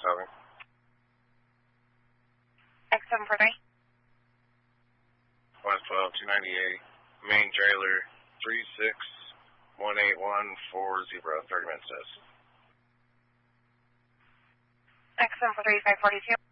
7. X743. 112, 298, main trailer, 3618140, 30 minutes. X743, 542.